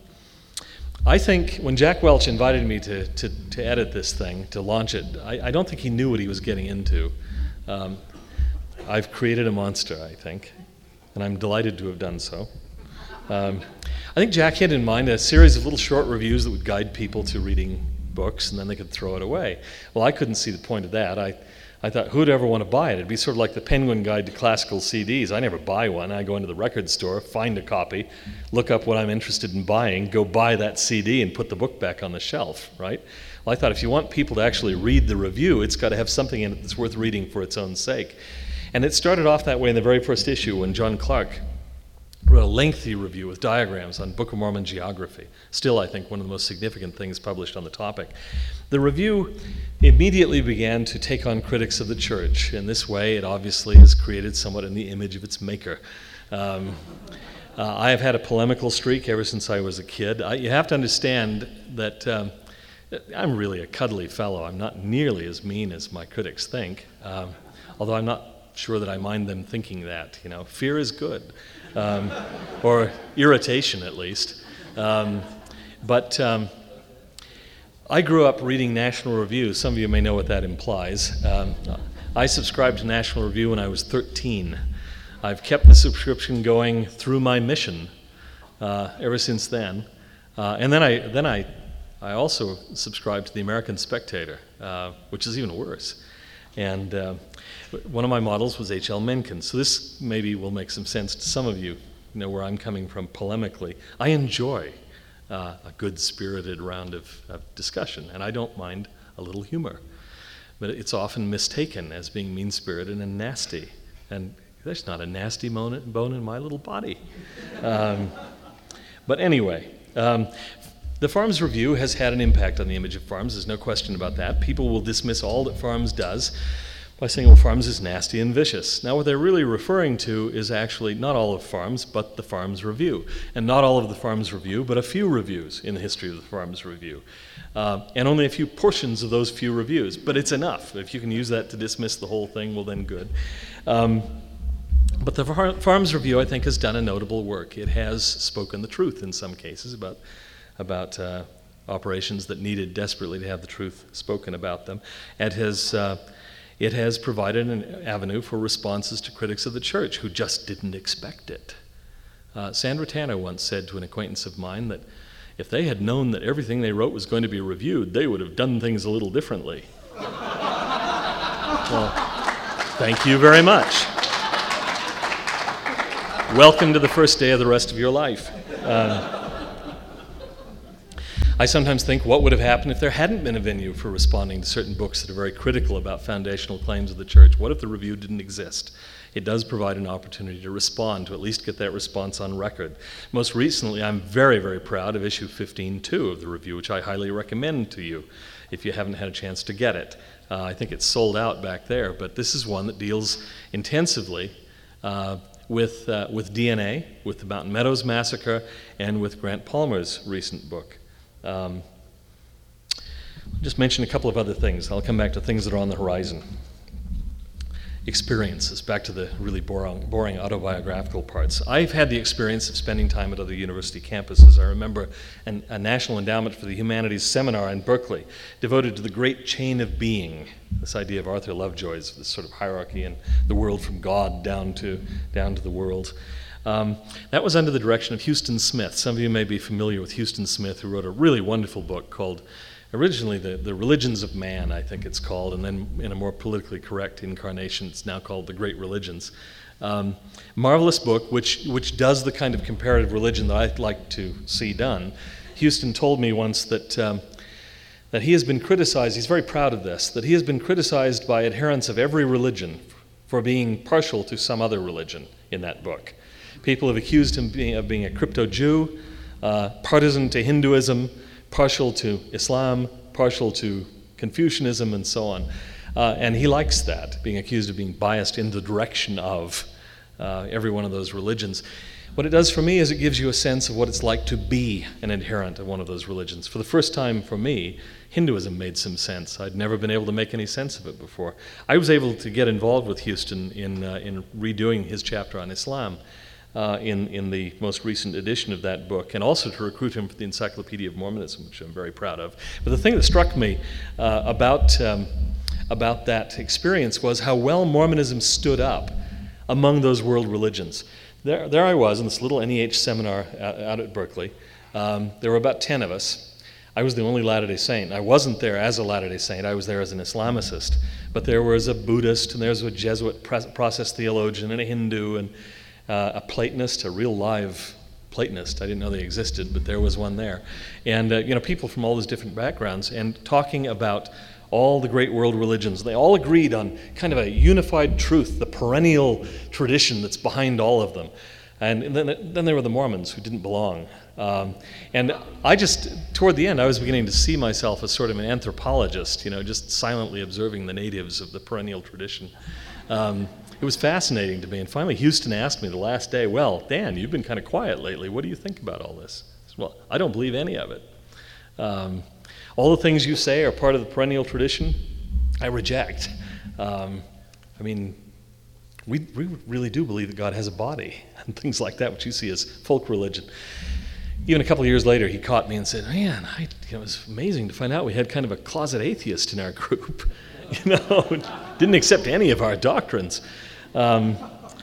I think when Jack Welch invited me to, to, to edit this thing, to launch it, I, I don't think he knew what he was getting into. Um, I've created a monster, I think, and I'm delighted to have done so. Um, I think Jack had in mind a series of little short reviews that would guide people to reading books, and then they could throw it away. Well, I couldn't see the point of that. I, I thought, who'd ever want to buy it? It'd be sort of like the Penguin Guide to Classical C Ds. I never buy one. I go into the record store, find a copy, look up what I'm interested in buying, go buy that C D and put the book back on the shelf, right? Well, I thought if you want people to actually read the review, it's got to have something in it that's worth reading for its own sake. And it started off that way in the very first issue when John Clark wrote a lengthy review with diagrams on Book of Mormon geography. Still, I think, one of the most significant things published on the topic. The review immediately began to take on critics of the church. In this way, it obviously is created somewhat in the image of its maker. Um, uh, I have had a polemical streak ever since I was a kid. I, you have to understand that um, I'm really a cuddly fellow. I'm not nearly as mean as my critics think, um, although I'm not sure that I mind them thinking that. You know, fear is good. Um, or irritation, at least. Um, but um, I grew up reading National Review. Some of you may know what that implies. Um, I subscribed to National Review when I was thirteen. I've kept the subscription going through my mission uh, ever since then. Uh, and then I then I I also subscribed to the American Spectator, uh, which is even worse. And uh, one of my models was H L Mencken. So this maybe will make some sense to some of you, you know, where I'm coming from polemically. I enjoy uh, a good-spirited round of, of discussion, and I don't mind a little humor. But it's often mistaken as being mean-spirited and nasty. And there's not a nasty bone in my little body. Um, but anyway, um, the Farms Review has had an impact on the image of Farms. There's no question about that. People will dismiss all that Farms does by saying, well, Farms is nasty and vicious. Now, what they're really referring to is actually not all of Farms, but the Farms Review. And not all of the Farms Review, but a few reviews in the history of the Farms Review. Uh, and only a few portions of those few reviews. But it's enough. If you can use that to dismiss the whole thing, well, then good. Um, but the Far- Farms Review, I think, has done a notable work. It has spoken the truth in some cases about about uh, operations that needed desperately to have the truth spoken about them. It has, uh, it has provided an avenue for responses to critics of the church who just didn't expect it. Uh, Sandra Tanner once said to an acquaintance of mine that if they had known that everything they wrote was going to be reviewed, they would have done things a little differently. Well, thank you very much. Welcome to the first day of the rest of your life. Uh, I sometimes think, what would have happened if there hadn't been a venue for responding to certain books that are very critical about foundational claims of the church? What if the review didn't exist? It does provide an opportunity to respond, to at least get that response on record. Most recently, I'm very, very proud of issue fifteen two of the review, which I highly recommend to you if you haven't had a chance to get it. Uh, I think it's sold out back there, but this is one that deals intensively uh, with, uh, with D N A, with the Mountain Meadows Massacre, and with Grant Palmer's recent book. Um, I'll just mention a couple of other things. I'll come back to things that are on the horizon. Experiences, back to the really boring, boring autobiographical parts. I've had the experience of spending time at other university campuses. I remember an, a National Endowment for the Humanities seminar in Berkeley devoted to the great chain of being, this idea of Arthur Lovejoy's, this sort of hierarchy in the world from God down to, down to the world. Um, that was under the direction of Huston Smith. Some of you may be familiar with Huston Smith, who wrote a really wonderful book called, originally the, the Religions of Man, I think it's called, and then in a more politically correct incarnation, it's now called The Great Religions. Um, marvelous book, which, which does the kind of comparative religion that I'd like to see done. Huston told me once that, um, that he has been criticized, he's very proud of this, that he has been criticized by adherents of every religion for being partial to some other religion in that book. People have accused him being, of being a crypto-Jew, uh, partisan to Hinduism, partial to Islam, partial to Confucianism, and so on. Uh, and he likes that, being accused of being biased in the direction of uh, every one of those religions. What it does for me is it gives you a sense of what it's like to be an adherent of one of those religions. For the first time for me, Hinduism made some sense. I'd never been able to make any sense of it before. I was able to get involved with Huston in, uh, in redoing his chapter on Islam. Uh, in, in the most recent edition of that book, and also to recruit him for the Encyclopedia of Mormonism, which I'm very proud of. But the thing that struck me uh, about, um, about that experience was how well Mormonism stood up among those world religions. There, there I was in this little N E H seminar out, out at Berkeley. Um, there were about ten of us. I was the only Latter-day Saint. I wasn't there as a Latter-day Saint. I was there as an Islamicist. But there was a Buddhist, and there was a Jesuit process theologian, and a Hindu, and Uh, a Platonist, a real live Platonist. I didn't know they existed, but there was one there. And, uh, you know, people from all those different backgrounds, and talking about all the great world religions. They all agreed on kind of a unified truth, the perennial tradition that's behind all of them. And then, then there were the Mormons, who didn't belong. Um, and I just, toward the end, I was beginning to see myself as sort of an anthropologist, you know, just silently observing the natives of the perennial tradition. Um, It was fascinating to me, and finally Huston asked me the last day, well, Dan, you've been kind of quiet lately. What do you think about all this? I said, well, I don't believe any of it. Um, all the things you say are part of the perennial tradition, I reject. Um, I mean, we, we really do believe that God has a body, and things like that, which you see as folk religion. Even a couple of years later, he caught me and said, man, I, you know, it was amazing to find out we had kind of a closet atheist in our group. You know, didn't accept any of our doctrines. Um,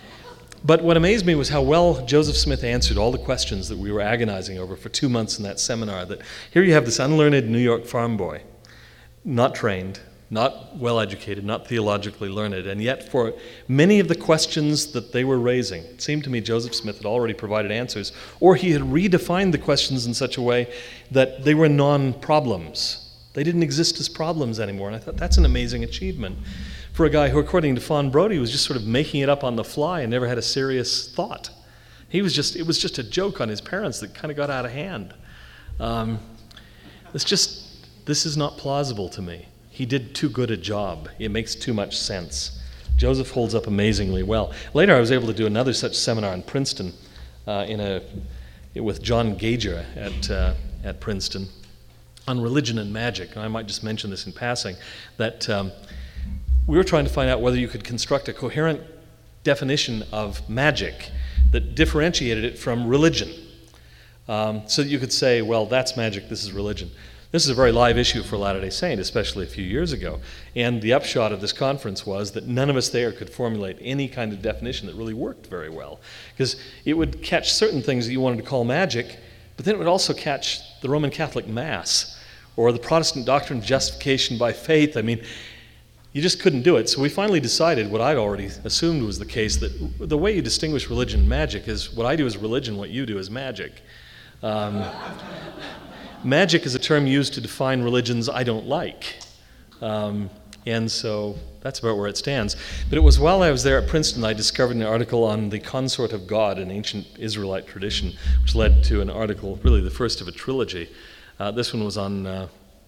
but what amazed me was how well Joseph Smith answered all the questions that we were agonizing over for two months in that seminar. That here you have this unlearned New York farm boy, not trained, not well-educated, not theologically learned, and yet for many of the questions that they were raising, it seemed to me Joseph Smith had already provided answers, or he had redefined the questions in such a way that they were non-problems. They didn't exist as problems anymore, and I thought that's an amazing achievement for a guy who, according to Fawn Brody, was just sort of making it up on the fly and never had a serious thought. He was just, it was just a joke on his parents that kind of got out of hand. Um, it's just, this is not plausible to me. He did too good a job. It makes too much sense. Joseph holds up amazingly well. Later, I was able to do another such seminar in Princeton uh, in a, with John Gager at, uh, at Princeton, on religion and magic. And I might just mention this in passing, that um, we were trying to find out whether you could construct a coherent definition of magic that differentiated it from religion. Um, so that you could say, well, that's magic, this is religion. This is a very live issue for Latter-day Saint, especially a few years ago. And the upshot of this conference was that none of us there could formulate any kind of definition that really worked very well. Because it would catch certain things that you wanted to call magic, but then it would also catch the Roman Catholic Mass or the Protestant doctrine of justification by faith. I mean, you just couldn't do it. So we finally decided what I'd already assumed was the case, that the way you distinguish religion and magic is what I do is religion, what you do is magic. Um, magic is a term used to define religions I don't like. Um, and so that's about where it stands. But it was while I was there at Princeton I discovered an article on the Consort of God, an ancient Israelite tradition, which led to an article, really the first of a trilogy. Uh, this one was on, uh,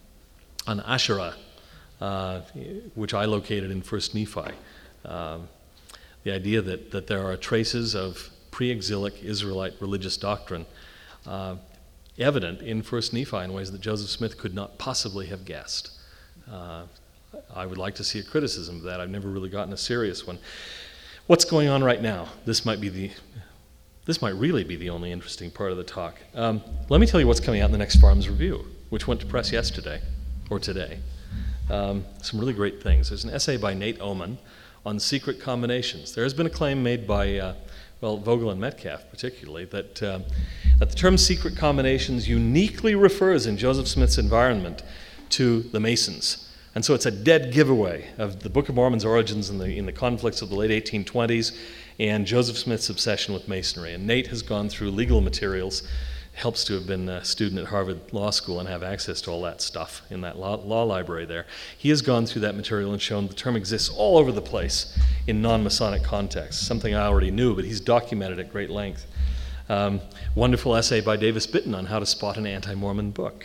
on Asherah. Uh, which I located in First Nephi. Um, the idea that, that there are traces of pre-exilic Israelite religious doctrine uh, evident in First Nephi in ways that Joseph Smith could not possibly have guessed. Uh, I would like to see a criticism of that. I've never really gotten a serious one. What's going on right now? This might be the This might really be the only interesting part of the talk. Um, let me tell you what's coming out in the next Farms Review, which went to press yesterday, or today. Um, some really great things. There's an essay by Nate Oman on secret combinations. There has been a claim made by, uh, well, Vogel and Metcalf particularly, that, uh, that the term secret combinations uniquely refers in Joseph Smith's environment to the Masons. And so it's a dead giveaway of the Book of Mormon's origins in the, in the conflicts of the late eighteen twenties and Joseph Smith's obsession with Masonry. And Nate has gone through legal materials, helps to have been a student at Harvard Law School and have access to all that stuff in that law, law library there. He has gone through that material and shown the term exists all over the place in non-Masonic contexts, something I already knew, but he's documented at great length. Um, wonderful essay by Davis Bitton on how to spot an anti-Mormon book.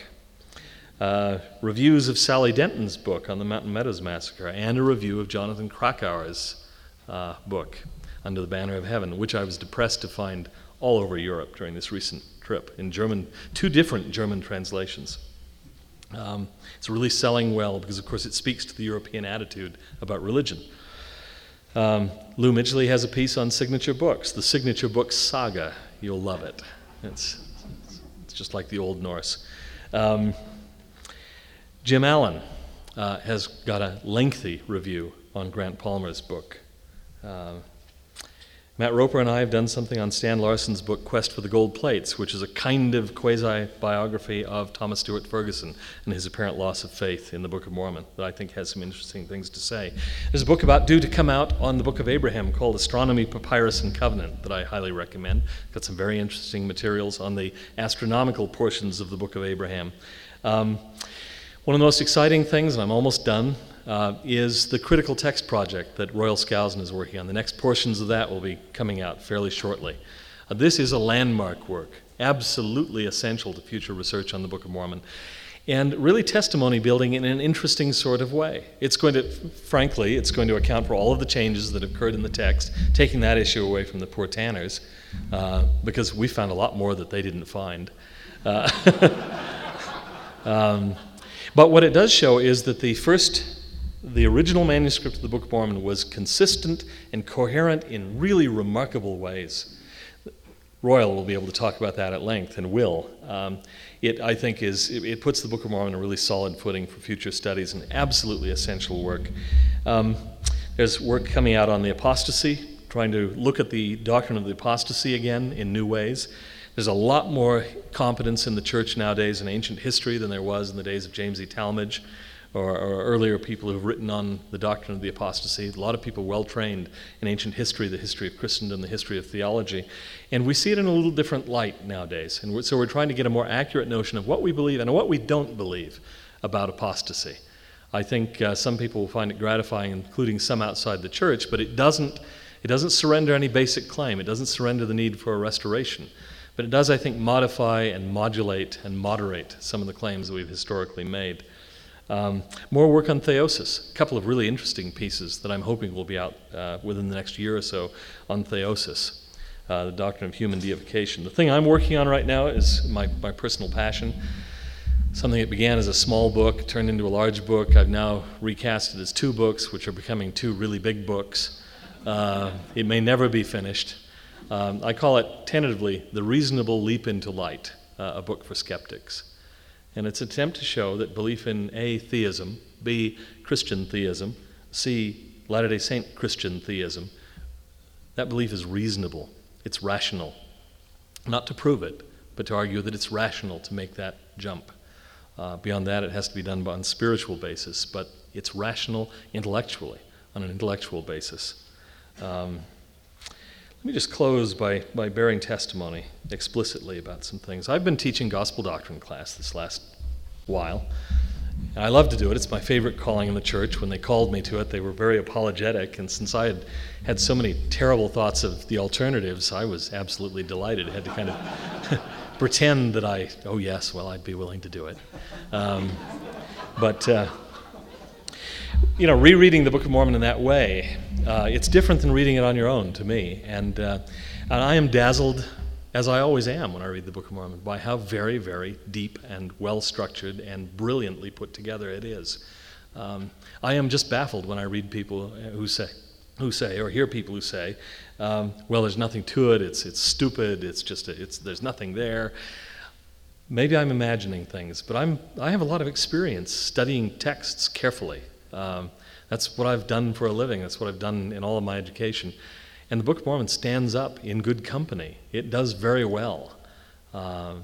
Uh, reviews of Sally Denton's book on the Mountain Meadows Massacre, and a review of Jonathan Krakauer's uh, book, Under the Banner of Heaven, which I was depressed to find all over Europe during this recent trip in German, two different German translations. Um, it's really selling well because, of course, it speaks to the European attitude about religion. Um, Lou Midgley has a piece on signature books, the Signature Books Saga. You'll love it. It's, it's just like the Old Norse. Um, Jim Allen uh, has got a lengthy review on Grant Palmer's book. Uh, Matt Roper and I have done something on Stan Larson's book, Quest for the Gold Plates, which is a kind of quasi-biography of Thomas Stewart Ferguson and his apparent loss of faith in the Book of Mormon that I think has some interesting things to say. There's a book about due to come out on the Book of Abraham called Astronomy, Papyrus, and Covenant that I highly recommend. Got some very interesting materials on the astronomical portions of the Book of Abraham. Um, one of the most exciting things, and I'm almost done, Uh, is the Critical Text Project that Royal Skousen is working on. The next portions of that will be coming out fairly shortly. Uh, this is a landmark work, absolutely essential to future research on the Book of Mormon, and really testimony building in an interesting sort of way. It's going to, frankly, it's going to account for all of the changes that occurred in the text, taking that issue away from the Puritanners, uh, because we found a lot more that they didn't find. Uh, um, but what it does show is that the first The original manuscript of the Book of Mormon was consistent and coherent in really remarkable ways. Royal will be able to talk about that at length, and will. Um, it, I think, is it, it puts the Book of Mormon on a really solid footing for future studies, and absolutely essential work. Um, there's work coming out on the apostasy, trying to look at the doctrine of the apostasy again in new ways. There's a lot more competence in the church nowadays in ancient history than there was in the days of James E. Talmage, Or, or earlier people who've written on the doctrine of the apostasy. A lot of people well-trained in ancient history, the history of Christendom, the history of theology. And we see it in a little different light nowadays. And we're, so we're trying to get a more accurate notion of what we believe and what we don't believe about apostasy. I think uh, some people will find it gratifying, including some outside the church, but it doesn't, it doesn't surrender any basic claim. It doesn't surrender the need for a restoration. But it does, I think, modify and modulate and moderate some of the claims that we've historically made. Um, more work on theosis, a couple of really interesting pieces that I'm hoping will be out uh, within the next year or so on theosis, uh, the doctrine of human deification. The thing I'm working on right now is my, my personal passion, something that began as a small book, turned into a large book. I've now recast it as two books, which are becoming two really big books. Uh, it may never be finished. Um, I call it tentatively The Reasonable Leap into Light, uh, a book for skeptics. And it's an attempt to show that belief in A, theism, B, Christian theism, C, Latter-day Saint Christian theism, that belief is reasonable, it's rational. Not to prove it, but to argue that it's rational to make that jump. Uh, beyond that, it has to be done on a spiritual basis, but it's rational intellectually, on an intellectual basis. Um, let me just close by, by bearing testimony explicitly about some things. I've been teaching gospel doctrine class this last while, and I love to do it. It's my favorite calling in the church. When they called me to it, they were very apologetic, and since I had had so many terrible thoughts of the alternatives, I was absolutely delighted. I had to kind of pretend that I, oh yes, well, I'd be willing to do it. Um, but, uh, you know, rereading the Book of Mormon in that way, uh, it's different than reading it on your own to me. And, uh, and I am dazzled, as I always am when I read the Book of Mormon, by how very, very deep and well-structured and brilliantly put together it is. Um, I am just baffled when I read people who say, who say, or hear people who say, um, well, there's nothing to it, it's it's stupid, it's just, a, it's there's nothing there. Maybe I'm imagining things, but I'm I have a lot of experience studying texts carefully. Um, that's what I've done for a living, that's what I've done in all of my education. And the Book of Mormon stands up in good company. It does very well. Um,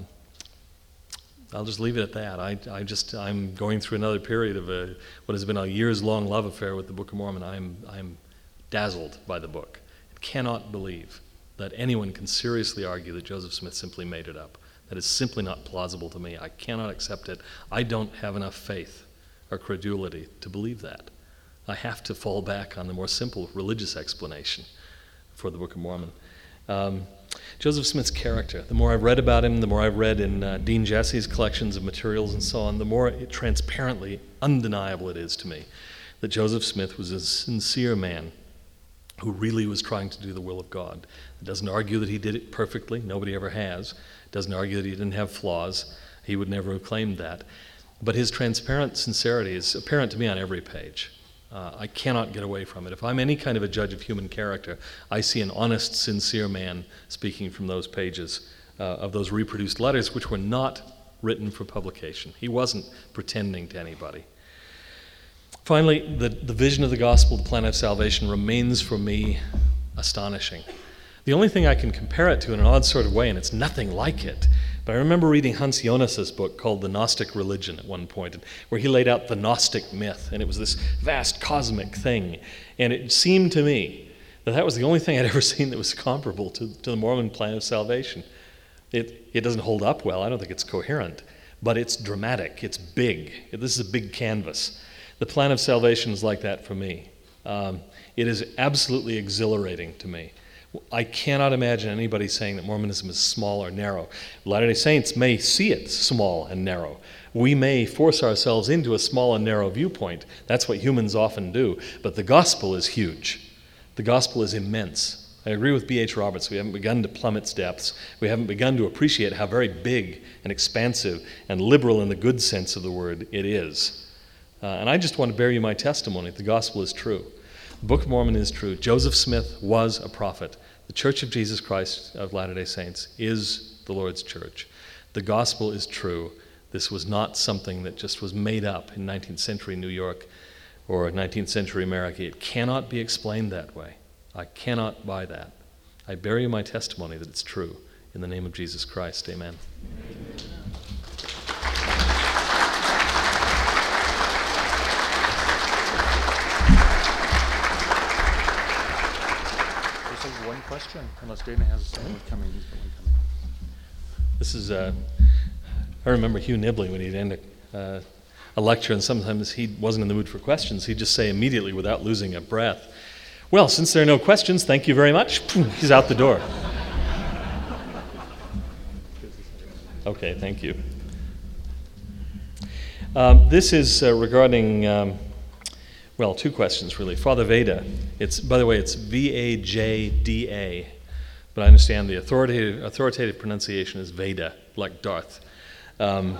I'll just leave it at that. I, I just, I'm going through another period of a, what has been a years-long love affair with the Book of Mormon. I'm, I'm dazzled by the book. I cannot believe that anyone can seriously argue that Joseph Smith simply made it up. That is simply not plausible to me. I cannot accept it. I don't have enough faith or credulity to believe that. I have to fall back on the more simple religious explanation for the Book of Mormon. Um, Joseph Smith's character, the more I've read about him, the more I've read in uh, Dean Jesse's collections of materials and so on, the more it transparently undeniable it is to me that Joseph Smith was a sincere man who really was trying to do the will of God. It doesn't argue that he did it perfectly. Nobody ever has. It doesn't argue that he didn't have flaws. He would never have claimed that. But his transparent sincerity is apparent to me on every page. Uh, I cannot get away from it. If I'm any kind of a judge of human character, I see an honest, sincere man speaking from those pages uh, of those reproduced letters, which were not written for publication. He wasn't pretending to anybody. Finally, the, the vision of the gospel, the plan of salvation, remains for me astonishing. The only thing I can compare it to in an odd sort of way, and it's nothing like it, but I remember reading Hans Jonas's book called The Gnostic Religion at one point, where he laid out the Gnostic myth, and it was this vast cosmic thing. And it seemed to me that that was the only thing I'd ever seen that was comparable to, to the Mormon plan of salvation. It, it doesn't hold up well. I don't think it's coherent, but it's dramatic. It's big. This is a big canvas. The plan of salvation is like that for me. Um, it is absolutely exhilarating to me. I cannot imagine anybody saying that Mormonism is small or narrow. Latter-day Saints may see it small and narrow. We may force ourselves into a small and narrow viewpoint. That's what humans often do. But the gospel is huge. The gospel is immense. I agree with B H Roberts. We haven't begun to plumb its depths. We haven't begun to appreciate how very big and expansive and liberal in the good sense of the word it is. Uh, and I just want to bear you my testimony. The gospel is true. The Book of Mormon is true. Joseph Smith was a prophet. The Church of Jesus Christ of Latter-day Saints is the Lord's church. The gospel is true. This was not something that just was made up in nineteenth century New York or nineteenth century America. It cannot be explained that way. I cannot buy that. I bear you my testimony that it's true. In the name of Jesus Christ, amen. One question, unless Dana has one coming. He's got one coming. This is, uh, I remember Hugh Nibley when he'd end a, uh, a lecture, and sometimes he wasn't in the mood for questions. He'd just say immediately, without losing a breath, well, since there are no questions, thank you very much. He's out the door. Okay, thank you. Um, this is uh, regarding... Um, Well, two questions, really. Father Veda, it's, by the way, it's V A J D A, but I understand the authoritative, authoritative pronunciation is Veda, like Darth. Um,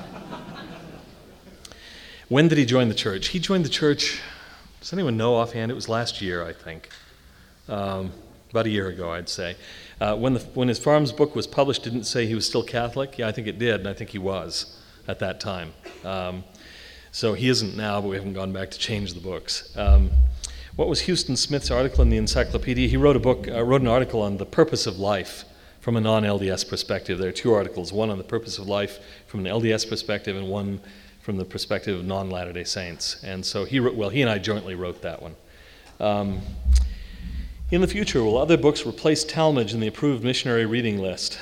when did he join the church? He joined the church, does anyone know offhand? It was last year, I think. Um, about a year ago, I'd say. Uh, when, the, when his Farms book was published, didn't it say he was still Catholic? Yeah, I think it did, and I think he was. at that time. Um, so he isn't now, but we haven't gone back to change the books. Um, what was Houston Smith's article in the encyclopedia? He wrote a book, uh, wrote an article on the purpose of life from a non-L D S perspective. There are two articles, one on the purpose of life from an L D S perspective and one from the perspective of non-Latter-day Saints. And so he wrote, well, he and I jointly wrote that one. Um, in the future, will other books replace Talmage in the approved missionary reading list?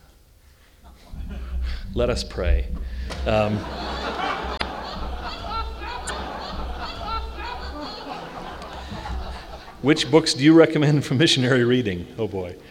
Let us pray. Um, which books do you recommend for missionary reading? Oh boy.